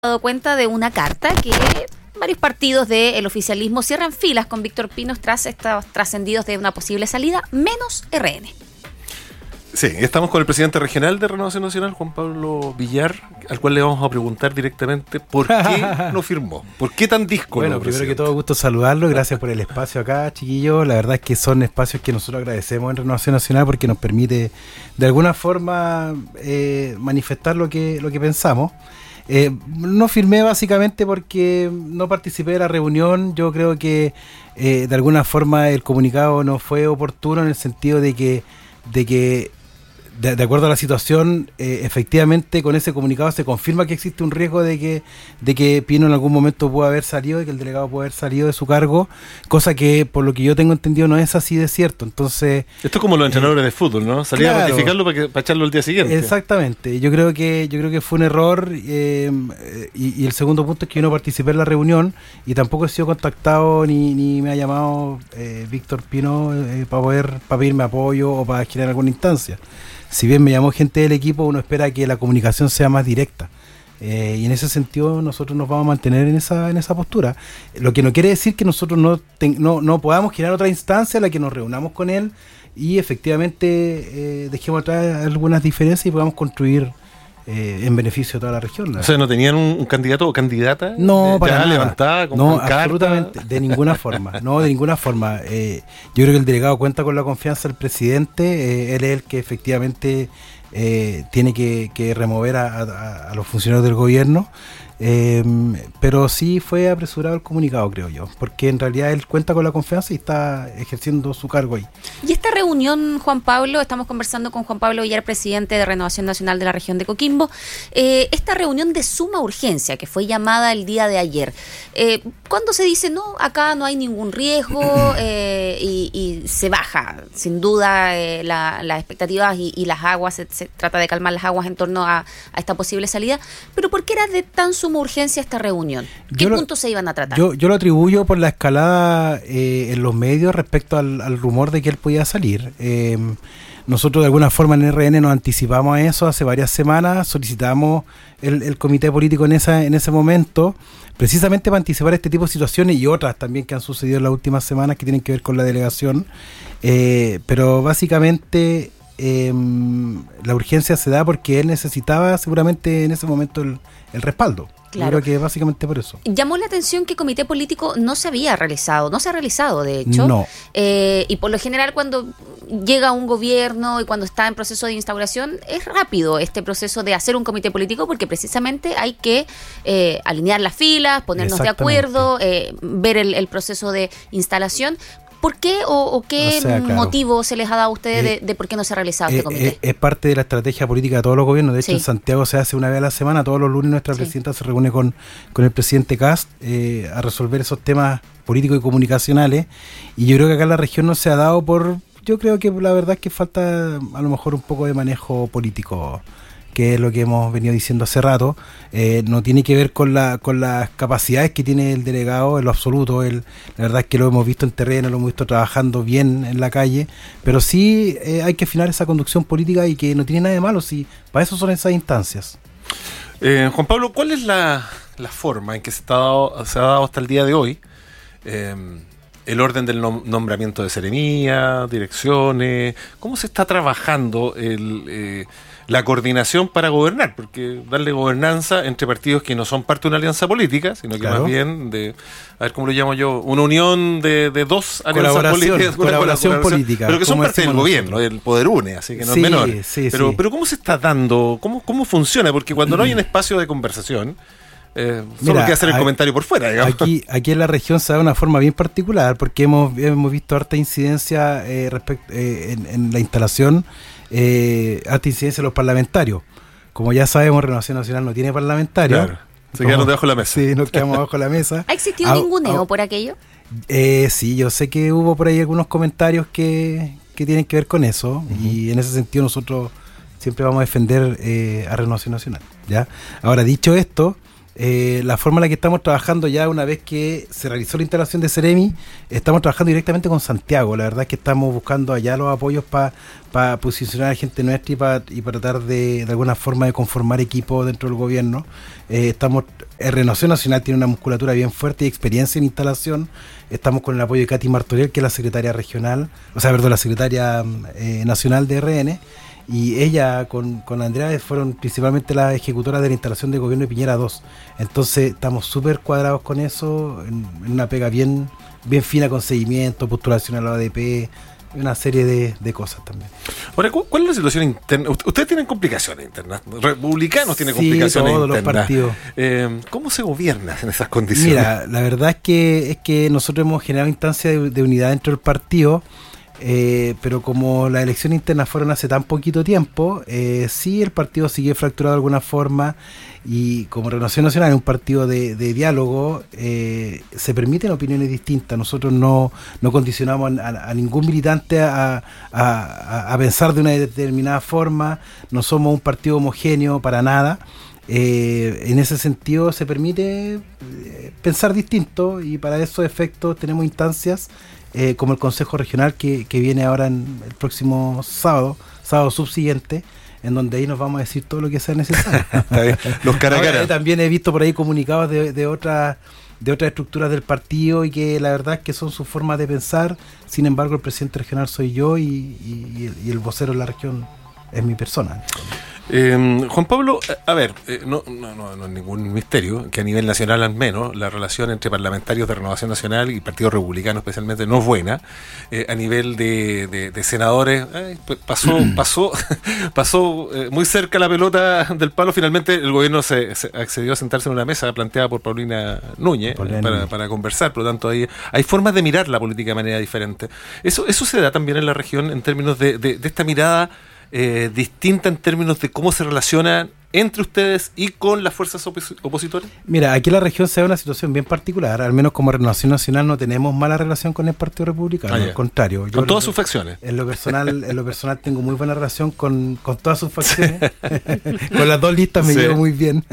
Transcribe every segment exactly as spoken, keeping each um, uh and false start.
dado cuenta de una carta que varios partidos del oficialismo cierran filas con Víctor Pino tras estos trascendidos de una posible salida, menos R N. Sí, estamos con el presidente regional de Renovación Nacional, Juan Pablo Villar, al cual le vamos a preguntar directamente por qué no firmó, por qué tan díscolo. Bueno, primero que todo, gusto saludarlo, gracias por el espacio acá, chiquillos. La verdad es que son espacios que nosotros agradecemos en Renovación Nacional porque nos permite de alguna forma eh, manifestar lo que, lo que pensamos. Eh, no firmé básicamente porque no participé de la reunión. Yo creo que eh, de alguna forma el comunicado no fue oportuno en el sentido de que de que De, de acuerdo a la situación, eh, efectivamente con ese comunicado se confirma que existe un riesgo de que de que Pino en algún momento pueda haber salido, de que el delegado pueda haber salido de su cargo, cosa que por lo que yo tengo entendido no es así de cierto. Entonces esto es como los entrenadores eh, de fútbol, ¿no? Salir claro, a ratificarlo para, que, para echarlo el día siguiente. Exactamente. Yo creo que yo creo que fue un error eh, y, y el segundo punto es que yo no participé en la reunión y tampoco he sido contactado ni, ni me ha llamado eh, Víctor Pino eh, para poder para pedirme apoyo o para generar alguna instancia. Si bien me llamó gente del equipo, uno espera que la comunicación sea más directa. Eh, y en ese sentido nosotros nos vamos a mantener en esa en esa postura. Lo que no quiere decir que nosotros no, ten, no, no podamos generar otra instancia en la que nos reunamos con él y efectivamente eh, dejemos atrás algunas diferencias y podamos construir eh, en beneficio de toda la región. O sea, ¿no tenían un, un candidato o candidata? No, para nada. Levantada, con no, pancarta. Absolutamente, de ninguna forma. No, de ninguna forma. Eh, yo creo que el delegado cuenta con la confianza del presidente. Eh, él es el que efectivamente eh, tiene que, que remover a, a, a los funcionarios del gobierno. Eh, pero sí fue apresurado el comunicado, creo yo, porque en realidad él cuenta con la confianza y está ejerciendo su cargo ahí. Y esta reunión, Juan Pablo, estamos conversando con Juan Pablo Villar, presidente de Renovación Nacional de la región de Coquimbo, eh, esta reunión de suma urgencia que fue llamada el día de ayer, eh, cuando se dice, no, acá no hay ningún riesgo eh, y, y se baja, sin duda, eh, la, las expectativas y, y las aguas, se, se trata de calmar las aguas en torno a, a esta posible salida, pero ¿por qué era de tan suma urgencia esta reunión? ¿Qué lo, puntos se iban a tratar? Yo, yo lo atribuyo por la escalada eh, en los medios respecto al, al rumor de que él podía salir. Eh, nosotros de alguna forma en R N nos anticipamos a eso hace varias semanas, solicitamos el, el comité político en, esa, en ese momento, precisamente para anticipar este tipo de situaciones y otras también que han sucedido en las últimas semanas que tienen que ver con la delegación. Eh, pero básicamente eh, la urgencia se da porque él necesitaba seguramente en ese momento el, el respaldo. Claro. Yo creo que básicamente por eso. Llamó la atención que comité político no se había realizado, no se ha realizado de hecho. No. Eh, y por lo general cuando llega un gobierno y cuando está en proceso de instauración es rápido este proceso de hacer un comité político porque precisamente hay que eh, alinear las filas, ponernos de acuerdo, eh, ver el, el proceso de instalación. ¿Por qué o, o qué o sea, claro. motivo se les ha dado a ustedes eh, de, de por qué no se ha realizado eh, este comité? Eh, es parte de la estrategia política de todos los gobiernos. De hecho, sí. En Santiago se hace una vez a la semana. Todos los lunes nuestra sí. presidenta se reúne con, con el presidente Kast eh, a resolver esos temas políticos y comunicacionales. Y yo creo que acá en la región no se ha dado por... Yo creo que la verdad es que falta a lo mejor un poco de manejo político, que es lo que hemos venido diciendo hace rato. Eh, no tiene que ver con la con las capacidades que tiene el delegado en lo absoluto. Él, la verdad es que lo hemos visto en terreno, lo hemos visto trabajando bien en la calle, pero sí eh, hay que afinar esa conducción política y que no tiene nada de malo, si para eso son esas instancias. Eh, Juan Pablo, ¿cuál es la, la forma en que se, está dado, se ha dado hasta el día de hoy eh, el orden del nom- nombramiento de seremía, direcciones? ¿Cómo se está trabajando el... Eh, la coordinación para gobernar, porque darle gobernanza entre partidos que no son parte de una alianza política, sino que claro. más bien de, a ver cómo lo llamo yo, una unión de, de dos alianzas políticas, colaboración, colaboración política, pero que son parte del gobierno, del poder une, así que no sí, es menor. Sí, pero, sí. pero ¿cómo se está dando? ¿Cómo, cómo funciona? Porque cuando no hay un espacio de conversación, eh, solo Mira, queda hacer el hay, comentario por fuera, digamos. Aquí, aquí en la región se da de una forma bien particular, porque hemos, hemos visto harta incidencia eh, respect, eh, en, en la instalación, eh, harta incidencia de los parlamentarios. Como ya sabemos, Renovación Nacional no tiene parlamentarios. Claro. Se quedaron debajo de la mesa. Sí, nos quedamos debajo de la mesa. ¿Ha existido ninguneo por aquello? Eh, sí, yo sé que hubo por ahí algunos comentarios que, que tienen que ver con eso, uh-huh. y en ese sentido nosotros siempre vamos a defender eh, a Renovación Nacional, ¿ya? Ahora, dicho esto, Eh, la forma en la que estamos trabajando ya una vez que se realizó la instalación de Ceremi, estamos trabajando directamente con Santiago. La verdad es que estamos buscando allá los apoyos para pa posicionar a gente nuestra y para y pa tratar de, de alguna forma de conformar equipos dentro del gobierno. Eh, estamos, eh, Renovación Nacional tiene una musculatura bien fuerte y experiencia en instalación. Estamos con el apoyo de Katy Martorell, que es la secretaria regional, o sea, perdón, la secretaria eh, nacional de R N. Y ella con, con Andrea fueron principalmente las ejecutoras de la instalación de gobierno de Piñera dos. Entonces estamos súper cuadrados con eso, en, en una pega bien, bien fina con seguimiento, postulación a la O D P, una serie de, de cosas también. Ahora, ¿cuál es la situación interna? Ustedes tienen complicaciones internas, republicanos tienen sí, complicaciones todos internas. Los partidos. Eh, ¿Cómo se gobierna en esas condiciones? Mira, la verdad es que, es que nosotros hemos generado instancias de, de unidad dentro del partido. Eh, pero como las elecciones internas fueron hace tan poquito tiempo, eh, sí el partido sigue fracturado de alguna forma, y como Renovación Nacional es un partido de, de diálogo, eh, se permiten opiniones distintas. Nosotros no, no condicionamos a, a ningún militante a, a, a pensar de una determinada forma, no somos un partido homogéneo para nada. Eh, en ese sentido se permite eh, pensar distinto, y para esos efectos tenemos instancias Eh, como el Consejo Regional que, que viene ahora en el próximo sábado, sábado subsiguiente, en donde ahí nos vamos a decir todo lo que sea necesario. Los cara a cara. Ahora, también he visto por ahí comunicados de, de otras de otras estructuras del partido, y que la verdad es que son sus formas de pensar. Sin embargo, el presidente regional soy yo, y, y, y, el, y el vocero de la región es mi persona. Eh, Juan Pablo, a ver, eh, no, no, no, no es ningún misterio que a nivel nacional al menos la relación entre parlamentarios de Renovación Nacional y Partido Republicano especialmente no es buena. Eh, a nivel de, de, de senadores, eh, pasó pasó pasó eh, muy cerca la pelota del palo. Finalmente el gobierno se, se accedió a sentarse en una mesa planteada por Paulina Núñez eh, para, para conversar. Por lo tanto, hay, hay formas de mirar la política de manera diferente. Eso, eso se da también en la región en términos de, de, de esta mirada Eh, distinta en términos de cómo se relacionan entre ustedes y con las fuerzas opos- opositoras? Mira, aquí en la región se da una situación bien particular. Al menos como Renovación Nacional no tenemos mala relación con el Partido Republicano, ah, al contrario. Con todas sus facciones. En lo personal, en lo personal tengo muy buena relación con, con todas sus facciones. Con las dos listas me sí. llevo muy bien.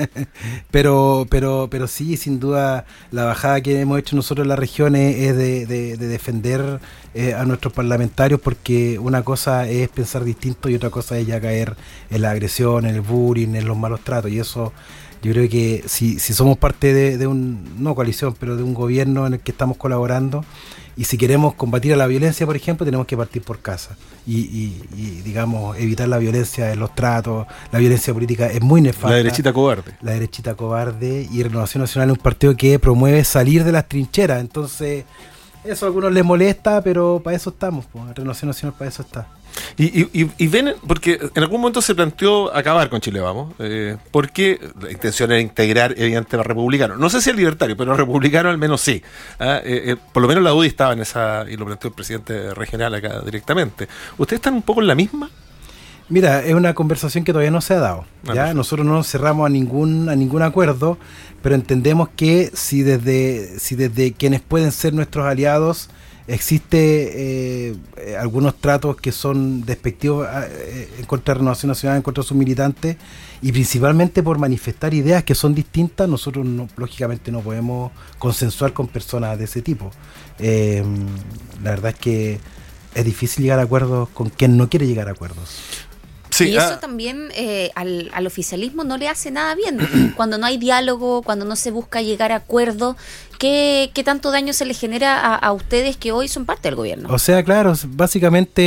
pero, pero, pero sí, sin duda, la bajada que hemos hecho nosotros en la región es, es de, de, de defender eh, a nuestros parlamentarios, porque una cosa es pensar distinto y otra cosa es ya caer en la agresión, en el bullying, en los malos tratos. Y eso, yo creo que si, si somos parte de, de un, no coalición, pero de un gobierno en el que estamos colaborando, y si queremos combatir a la violencia, por ejemplo, tenemos que partir por casa y, y, y digamos, evitar la violencia en los tratos. La violencia política es muy nefasta. La derechita cobarde. La derechita cobarde. Y Renovación Nacional es un partido que promueve salir de las trincheras. Entonces, eso a algunos les molesta, pero para eso estamos, pues. Renovación Nacional para eso está. Y, y, y ven, porque en algún momento se planteó acabar con Chile Vamos, eh, porque la intención era integrar, evidentemente, a los republicanos. No sé si al libertario, pero a los republicanos al menos sí. ¿Ah? Eh, eh, por lo menos la U D I estaba en esa, y lo planteó el presidente regional acá directamente. ¿Ustedes están un poco en la misma? Mira, es una conversación que todavía no se ha dado. ¿Ya? Nosotros no nos cerramos a ningún a ningún acuerdo, pero entendemos que si desde si desde quienes pueden ser nuestros aliados existe eh, algunos tratos que son despectivos eh, en contra de Renovación Nacional, en contra de sus militantes, y principalmente por manifestar ideas que son distintas, nosotros no, lógicamente no podemos consensuar con personas de ese tipo. Eh, la verdad es que es difícil llegar a acuerdos con quien no quiere llegar a acuerdos. Sí, y eso ah, también eh, al, al oficialismo no le hace nada bien. Cuando no hay diálogo, cuando no se busca llegar a acuerdos, ¿qué, qué tanto daño se les genera a, a ustedes que hoy son parte del gobierno? O sea, claro, básicamente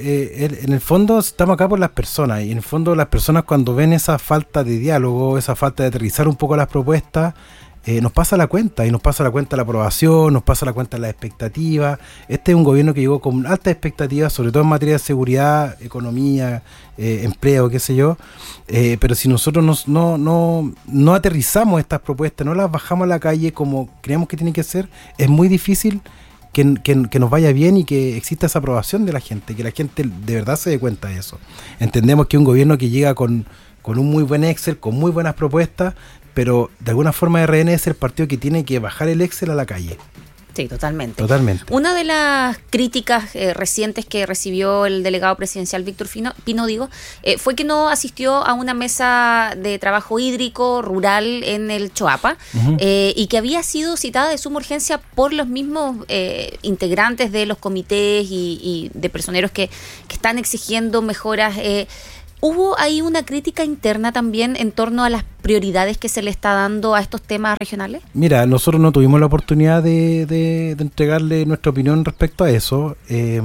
eh, en el fondo estamos acá por las personas, y en el fondo las personas cuando ven esa falta de diálogo, esa falta de aterrizar un poco las propuestas, Eh, nos pasa la cuenta, y nos pasa la cuenta la aprobación, nos pasa la cuenta la expectativa. Este es un gobierno que llegó con altas expectativas, sobre todo en materia de seguridad, economía, eh, empleo, qué sé yo, eh, pero si nosotros nos, no, no, no aterrizamos estas propuestas, no las bajamos a la calle como creemos que tiene que ser, es muy difícil que, que, que nos vaya bien y que exista esa aprobación de la gente, que la gente de verdad se dé cuenta de eso. Entendemos que un gobierno que llega con, con un muy buen Excel, con muy buenas propuestas, pero de alguna forma R N es el partido que tiene que bajar el Excel a la calle. Sí, totalmente. Totalmente. Una de las críticas eh, recientes que recibió el delegado presidencial Víctor Fino, Pino, digo, eh, fue que no asistió a una mesa de trabajo hídrico rural en el Choapa, uh-huh. eh, y que había sido citada de suma urgencia por los mismos eh, integrantes de los comités y, y de personeros que, que están exigiendo mejoras. Eh, ¿Hubo ahí una crítica interna también en torno a las prioridades que se le está dando a estos temas regionales? Mira, nosotros no tuvimos la oportunidad de, de, de entregarle nuestra opinión respecto a eso. Eh,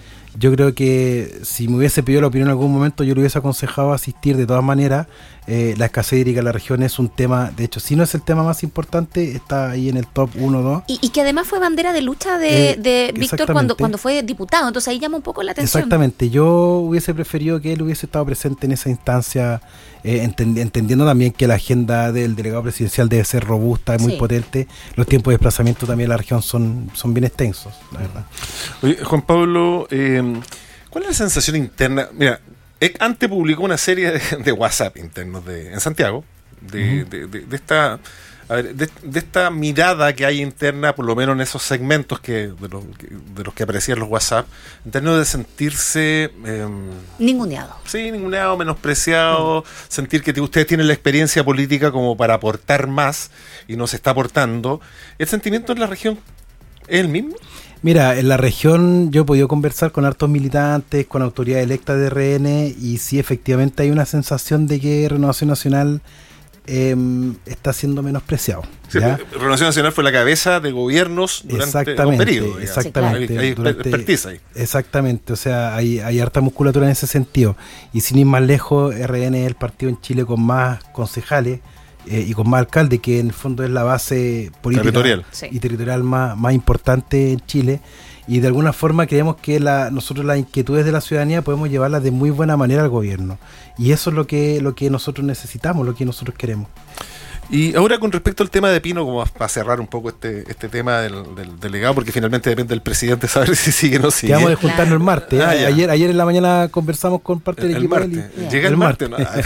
yo creo que si me hubiese pedido la opinión en algún momento, yo le hubiese aconsejado asistir de todas maneras. Eh, la escasez hídrica en la región es un tema, de hecho, si no es el tema más importante, está ahí en el top uno o dos. Y, y que además fue bandera de lucha de, eh, de Víctor cuando, cuando fue diputado, entonces ahí llama un poco la atención. Exactamente, yo hubiese preferido que él hubiese estado presente en esa instancia, eh, entend, entendiendo también que la agenda del delegado presidencial debe ser robusta, es muy sí. potente, los tiempos de desplazamiento también en la región son, son bien extensos, la verdad. Oye, Juan Pablo, eh, ¿cuál es la sensación interna? Mira, antes publicó una serie de, de WhatsApp internos de, en Santiago, de, uh-huh. de, de, de esta a ver, de, de esta mirada que hay interna, por lo menos en esos segmentos que de, los, de los que aparecían los WhatsApp, en términos de sentirse... Eh, ninguneado. Sí, ninguneado, menospreciado, uh-huh. sentir que t- ustedes tienen la experiencia política como para aportar más y no se está aportando. ¿El sentimiento en la región es el mismo? Mira, en la región yo he podido conversar con hartos militantes, con autoridades electas de R N, y sí, efectivamente hay una sensación de que Renovación Nacional eh, está siendo menospreciado. Sí, Renovación Nacional fue la cabeza de gobiernos durante un periodo. Exactamente. Sí, claro. Hay, hay durante, expertise ahí. Exactamente, o sea, hay, hay harta musculatura en ese sentido. Y sin ir más lejos, R N es el partido en Chile con más concejales, Eh, y con más alcalde, que en el fondo es la base política territorial. y territorial más, más importante en Chile, y de alguna forma creemos que la, nosotros las inquietudes de la ciudadanía podemos llevarlas de muy buena manera al gobierno, y eso es lo que, lo que nosotros necesitamos, lo que nosotros queremos. Y ahora con respecto al tema de Pino, como para cerrar un poco este este tema del, del delegado, porque finalmente depende del presidente saber si sigue o no sigue. Quedamos de juntarnos claro. el martes. Ah, ayer ayer en la mañana conversamos con parte del el equipo. Martes. Y, Llega el, el martes. martes.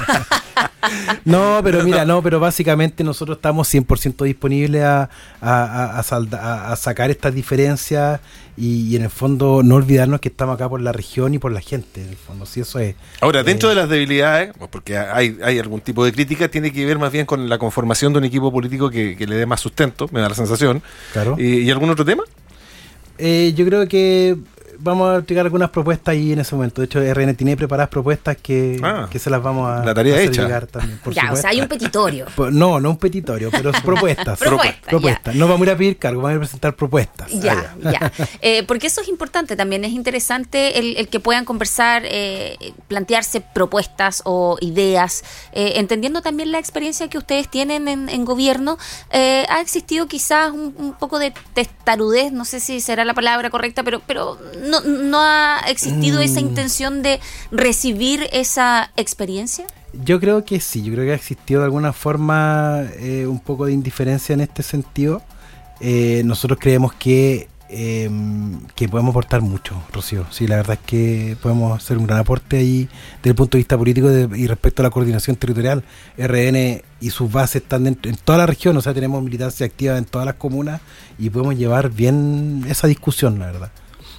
No, pero mira, no, pero básicamente nosotros estamos cien por ciento disponibles a, a, a, a, salda, a sacar estas diferencias y, y en el fondo no olvidarnos que estamos acá por la región y por la gente, en el fondo, sí, eso es. Ahora, dentro eh, de las debilidades, porque hay, hay algún tipo de crítica, tiene que ver más bien con la conformación de un equipo político que, que le dé más sustento, me da la sensación. Claro. ¿Y, y algún otro tema? Eh, yo creo que vamos a explicar algunas propuestas ahí en ese momento. De hecho, R N tiene preparadas propuestas que, ah, que se las vamos a, la tarea a hacer hecha. llegar también. Por ya, supuesto. O sea, hay un petitorio. No, no un petitorio, pero propuestas. Propuestas. propuestas. No vamos a ir a pedir cargo, vamos a ir a presentar propuestas. Ya, ah, ya. ya. Eh, porque eso es importante también. Es interesante el, el que puedan conversar, eh, plantearse propuestas o ideas, eh, entendiendo también la experiencia que ustedes tienen en, en gobierno. Eh, ha existido quizás un, un poco de testarudez, no sé si será la palabra correcta, pero, pero no, no ha ¿Ha existido esa intención de recibir esa experiencia? Yo creo que sí, yo creo que ha existido de alguna forma eh, un poco de indiferencia en este sentido. Eh, nosotros creemos que, eh, que podemos aportar mucho, Rocío. Sí, la verdad es que podemos hacer un gran aporte ahí desde el punto de vista político de, y respecto a la coordinación territorial. R N y sus bases están dentro, en toda la región, o sea, tenemos militancia activa en todas las comunas y podemos llevar bien esa discusión, la verdad.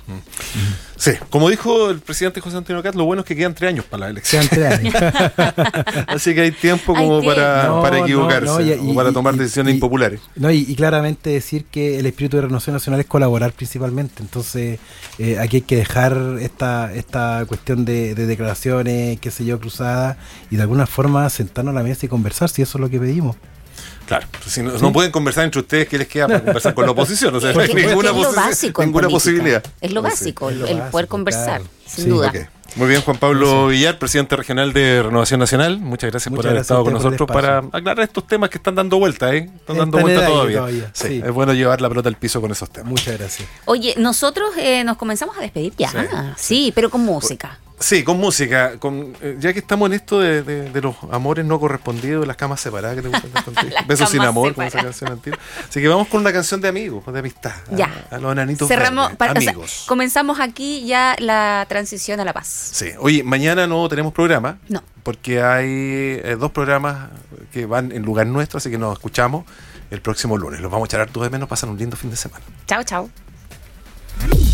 Sí, como dijo el presidente José Antonio Caz, lo bueno es que quedan tres años para la elección. Quedan tres años. Así que hay tiempo como hay para, no, para equivocarse, no, no, y, o para tomar y, decisiones y, impopulares. No, y, y claramente decir que el espíritu de Renovación Nacional es colaborar principalmente. Entonces, eh, aquí hay que dejar esta esta cuestión de, de declaraciones, qué sé yo, cruzadas, y de alguna forma sentarnos a la mesa y conversar, si eso es lo que pedimos. Claro, si no, ¿sí? no pueden conversar entre ustedes, ¿qué les queda para conversar con la oposición? O sea, porque, no hay ninguna, porque es lo básico ninguna posibilidad. Es lo básico, sí, el, el poder conversar, claro. sin sí, duda. Okay. Muy bien, Juan Pablo sí. Villar, presidente regional de Renovación Nacional. Muchas gracias Muchas por haber gracias estado con nosotros para aclarar estos temas que están dando vuelta, ¿eh? Están dando Están vuelta todavía. todavía. Sí, sí. Es bueno llevar la pelota al piso con esos temas. Muchas gracias. Oye, nosotros eh, nos comenzamos a despedir ya. Sí, sí pero con música. Sí, con música, con eh, ya que estamos en esto de, de, de los amores no correspondidos, las camas separadas que te gustan contigo. Besos sin amor, como esa canción antigua. Así que vamos con una canción de amigos, de amistad. Ya. A, a los enanitos Cerramos, verdes, para, amigos. O sea, comenzamos aquí ya la transición a la paz. Sí. Oye, mañana no tenemos programa. No. Porque hay eh, dos programas que van en lugar nuestro, así que nos escuchamos el próximo lunes. Los vamos a echar harto de menos, pasan un lindo fin de semana. Chao, chao.